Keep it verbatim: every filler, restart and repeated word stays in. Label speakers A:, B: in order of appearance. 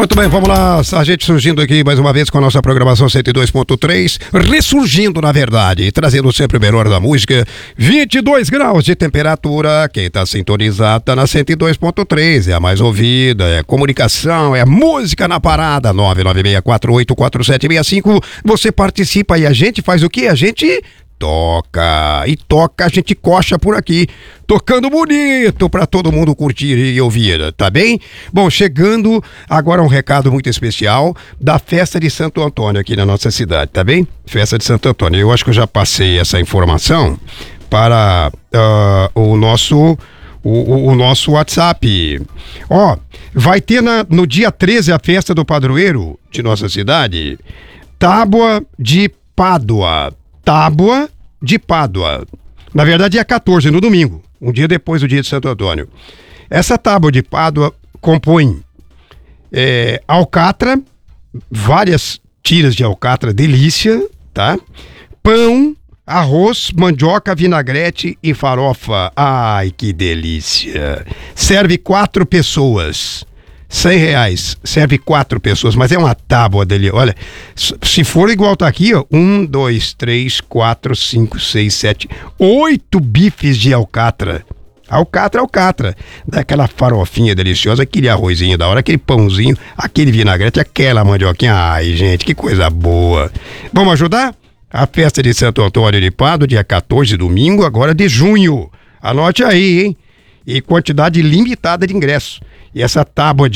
A: Muito bem, vamos lá, a gente surgindo aqui mais uma vez com a nossa programação cento e dois ponto três, ressurgindo na verdade, trazendo sempre o melhor da música, vinte e dois graus de temperatura, quem tá sintonizado tá na cento e dois ponto três, é a mais ouvida, é comunicação, é música na parada, nove nove seis quatro oito quatro sete seis cinco, você participa e a gente faz o quê? A gente toca, e toca, a gente coxa por aqui, tocando bonito pra todo mundo curtir e ouvir, tá bem? Bom, chegando agora um recado muito especial da festa de Santo Antônio aqui na nossa cidade, tá bem? Festa de Santo Antônio, eu acho que eu já passei essa informação para uh, o nosso o, o, o nosso WhatsApp. Ó, vai ter na, no dia treze a festa do padroeiro de nossa cidade, Tábua de Pádua. Tábua de Pádua. Na verdade, dia quatorze, no domingo, um dia depois do dia de Santo Antônio. Essa tábua de Pádua compõe é, alcatra, várias tiras de alcatra, delícia, tá? Pão, arroz, mandioca, vinagrete e farofa. Ai, que delícia! Serve quatro pessoas. cem reais, serve quatro pessoas, mas é uma tábua dele, olha, se for igual tá aqui, ó, um, dois, três, quatro, cinco, seis, sete, oito bifes de alcatra, alcatra, alcatra, daquela farofinha deliciosa, aquele arrozinho da hora, aquele pãozinho, aquele vinagrete, aquela mandioquinha, ai gente, que coisa boa. Vamos ajudar? A festa de Santo Antônio de Pádua, dia quatorze, domingo, agora de junho, anote aí, hein? E quantidade limitada de ingressos. E essa tábua de